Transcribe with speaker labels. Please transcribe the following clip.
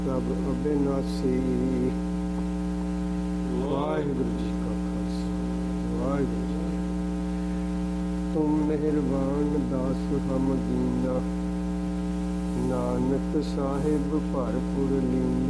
Speaker 1: ਪ੍ਰਭ ਅਬਿਨਾਸੀ। ਵਾਹਿਗੁਰੂ ਜੀ ਕਾ ਖਾਲਸਾ, ਵਾਹਿਗੁਰੂ ਜੀ ਕੀ ਫਤਿਹ। ਤੁਮ ਮਿਹਰਬਾਨ ਦਾਸ ਹਮ ਦੀਨਾ, ਨਾਨਕ ਸਾਹਿਬ ਭਰਪੁਰ ਲੀਨਾ।